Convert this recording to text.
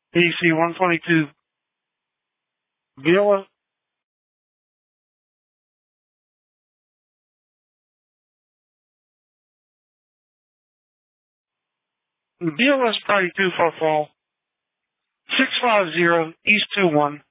AC 122 Villa. BLS Party 244 650 East 21